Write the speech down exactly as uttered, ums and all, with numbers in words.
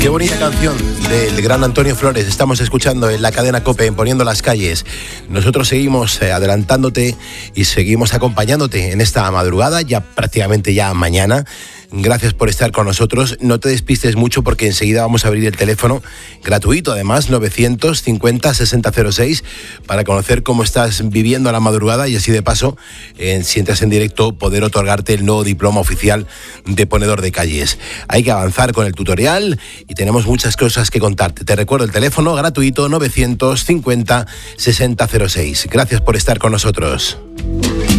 Qué bonita canción del gran Antonio Flores. Estamos escuchando en la cadena COPE, en Poniendo las Calles. Nosotros seguimos eh, adelantándote y seguimos acompañándote en esta madrugada, ya prácticamente ya mañana. Gracias por estar con nosotros. No te despistes mucho porque enseguida vamos a abrir el teléfono gratuito, además, novecientos cincuenta sesenta cero seis, para conocer cómo estás viviendo la madrugada y así de paso, eh, si entras en directo, poder otorgarte el nuevo diploma oficial de ponedor de calles. Hay que avanzar con el tutorial y tenemos muchas cosas que contarte. Te recuerdo el teléfono gratuito novecientos cincuenta sesenta cero seis. Gracias por estar con nosotros.